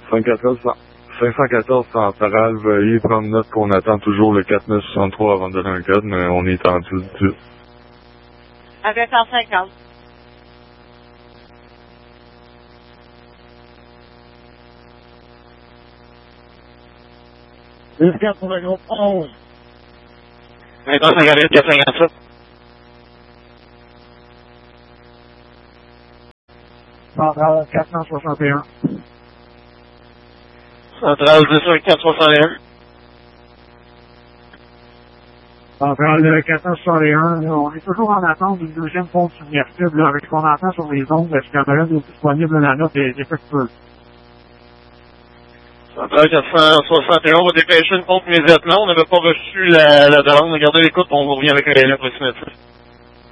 514 Central, veuillez prendre note qu'on attend toujours le 4963 avant de donner un code, mais on est en 10-18. À 250. Jusqu'à pour le groupe 11. 458, 457. Centrale 461. Centrale 10461. Centrale 461, on est toujours en attente d'une deuxième pompe submersible, avec ce qu'on entend sur les ondes, la caméra est disponible, la note est défectueuse. Centrale 461, on va dépêcher une pompe immédiatement. On n'avait pas reçu la demande. Regardez l'écoute, on revient avec un délai approximatif.